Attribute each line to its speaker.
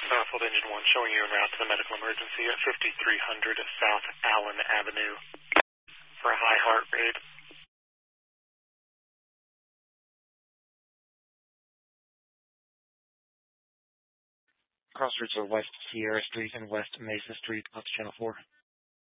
Speaker 1: Southfield Engine 1 showing you en route to the medical emergency at 5300 South Allen Avenue for a high heart rate.
Speaker 2: Crossroads of West Sierra Street and West Mesa Street, up to Channel 4.